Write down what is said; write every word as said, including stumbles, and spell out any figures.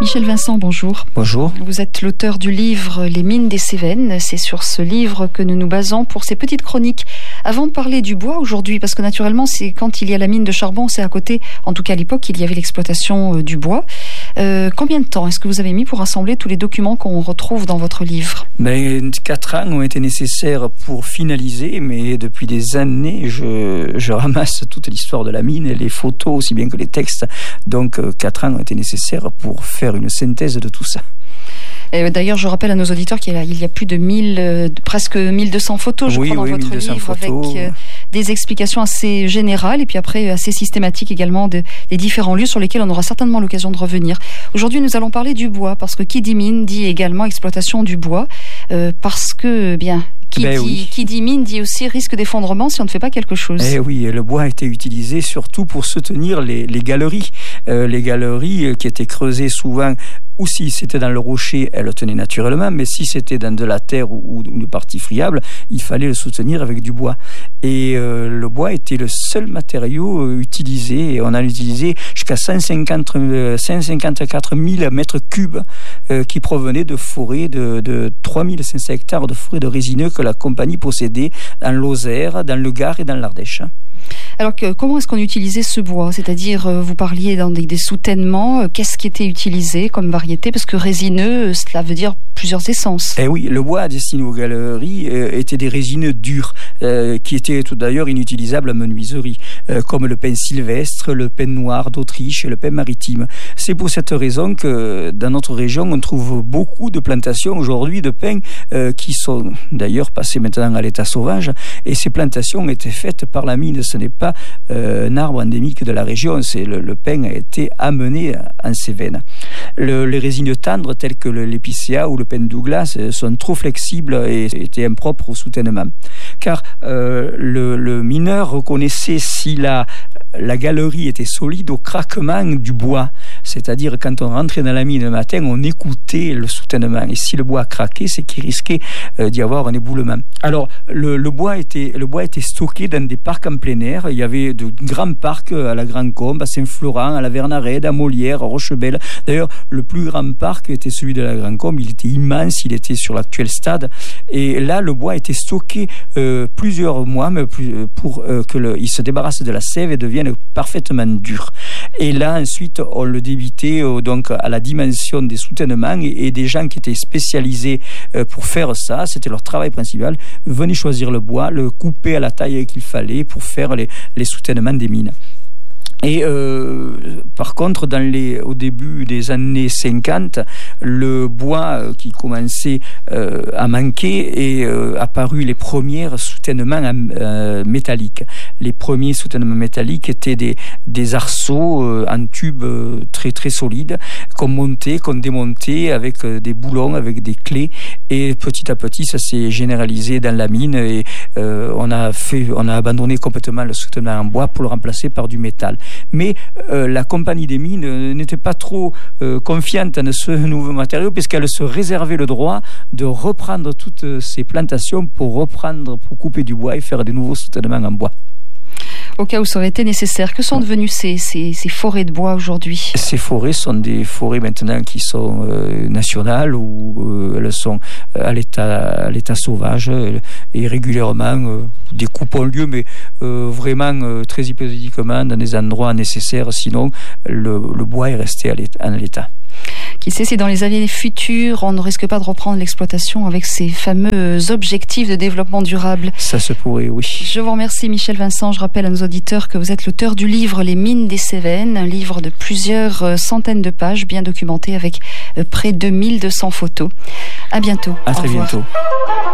Michel Vincent, bonjour. Bonjour. Vous êtes l'auteur du livre Les mines des Cévennes. C'est sur ce livre que nous nous basons pour ces petites chroniques. Avant de parler du bois aujourd'hui, parce que naturellement, c'est quand il y a la mine de charbon, c'est à côté, en tout cas à l'époque, il y avait l'exploitation euh, du bois. Euh, combien de temps est-ce que vous avez mis pour assembler tous les documents qu'on retrouve dans votre livre ? Ben, quatre ans ont été nécessaires pour finaliser, mais depuis des années, je, je ramasse toute l'histoire de la mine, les photos aussi bien que les textes. Donc, quatre ans ont été nécessaires pour faire une synthèse de tout ça. Et d'ailleurs, je rappelle à nos auditeurs qu'il y a, il y a plus de mille, euh, presque mille deux cents photos, je oui, crois, dans oui, votre livre, photos. avec euh, des explications assez générales et puis après assez systématiques également de, des différents lieux sur lesquels on aura certainement l'occasion de revenir. Aujourd'hui, nous allons parler du bois, parce que qui dit mine dit également exploitation du bois, euh, parce que, bien... Qui, ben dit, oui. qui dit mine dit aussi risque d'effondrement si on ne fait pas quelque chose. Eh oui, le bois a été utilisé surtout pour soutenir les, les galeries. Euh, les galeries qui étaient creusées souvent, ou si c'était dans le rocher, elles le tenaient naturellement, mais si c'était dans de la terre ou, ou une partie friable, il fallait le soutenir avec du bois. Et euh, le bois était le seul matériau euh, utilisé, et on a utilisé jusqu'à cent cinquante-quatre mille mètres cubes euh, qui provenaient de forêts de, de trois mille cinq cents hectares de forêts de résineux que la compagnie possédait dans l'Auxerre, dans le Gard et dans l'Ardèche. Alors que, comment est-ce qu'on utilisait ce bois ? C'est-à-dire, euh, vous parliez dans des, des soutènements, euh, qu'est-ce qui était utilisé comme variété ? Parce que résineux, euh, cela veut dire plusieurs essences. Eh oui, le bois destiné aux galeries euh, était des résineux durs, euh, qui étaient tout d'ailleurs inutilisables à menuiserie, euh, comme le pin sylvestre, le pin noir d'Autriche et le pin maritime. C'est pour cette raison que dans notre région, on trouve beaucoup de plantations aujourd'hui de pins euh, qui sont d'ailleurs passées maintenant à l'état sauvage, et ces plantations étaient faites par la mine. Ce n'est pas euh, un arbre endémique de la région, c'est le, le pin a été amené en Cévennes. Le, les résineux tendres tels que le, l'épicéa ou le pin Douglas sont trop flexibles et étaient impropres au soutènement. Car euh, le, le mineur reconnaissait si la, la galerie était solide au craquement du bois. C'est-à-dire quand on rentrait dans la mine le matin, on écoutait le soutènement. Et si le bois craquait, c'est qu'il risquait euh, d'y avoir un éboulement. Alors, le, le, bois était, le bois était stocké dans des parcs en plein air. Il y avait de grands parcs à la Grande Combe, à Saint-Florent, à la Vernarède, à Molière, à Rochebelle. D'ailleurs, le plus grand parc était celui de la Grande Combe. Il était immense, il était sur l'actuel stade. Et là, le bois était stocké euh, plusieurs mois mais plus, pour euh, qu'il se débarrasse de la sève et devienne parfaitement dur. Et là, ensuite, on le débitait euh, donc à la dimension des soutènements et, et des gens qui étaient spécialisés euh, pour faire ça, c'était leur travail principal, venaient choisir le bois, le couper à la taille qu'il fallait pour faire les, les soutènements des mines. Et euh, par contre, dans les, au début des années cinquante, le bois euh, qui commençait euh, à manquer et euh, apparu les premiers soutènements euh, métalliques. Les premiers soutènements métalliques étaient des, des arceaux euh, en tube euh, très très solides qu'on montait, qu'on démontait avec euh, des boulons, avec des clés. Et petit à petit, ça s'est généralisé dans la mine et euh, on a fait, on a abandonné complètement le soutènement en bois pour le remplacer par du métal. Mais euh, la compagnie des mines euh, n'était pas trop euh, confiante en ce nouveau matériau puisqu'elle se réservait le droit de reprendre toutes ces plantations pour reprendre, pour couper du bois et faire de nouveaux soutènements en bois. Au cas où ça aurait été nécessaire. Que sont devenues ces, ces, ces forêts de bois aujourd'hui ? Ces forêts sont des forêts maintenant qui sont euh, nationales ou euh, elles sont à l'état, à l'état sauvage et régulièrement euh, des coupes ont lieu, mais euh, vraiment euh, très épisodiquement dans des endroits nécessaires. Sinon, le, le bois est resté à l'état, en l'état. Qui sait si dans les années futures, on ne risque pas de reprendre l'exploitation avec ces fameux objectifs de développement durable. Ça se pourrait, oui. Je vous remercie Michel Vincent. Je rappelle à nos auditeurs que vous êtes l'auteur du livre Les mines des Cévennes, un livre de plusieurs centaines de pages, bien documenté avec près de mille deux cents photos. À bientôt. À très bientôt.